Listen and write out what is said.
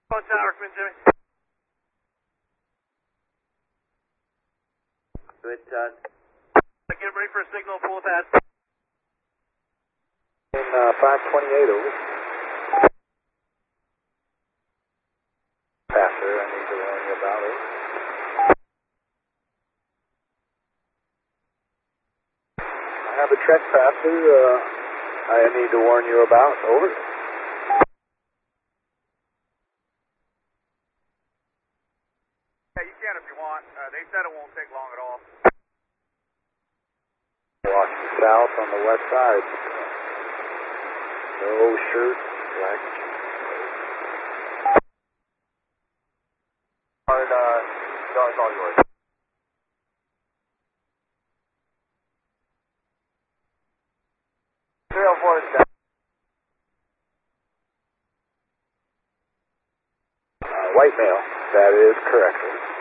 On tower, come in, Jimmy. Good, Todd. Get ready for a signal, pull that. In 528 over. Passer, I need to warn you about it. I have a trespasser I need to warn you about. Over. Yeah, you can if you want. They said it won't take long at all. Walking south on the west side. No shirt, black. Hard, it's all yours. White male, that is correct.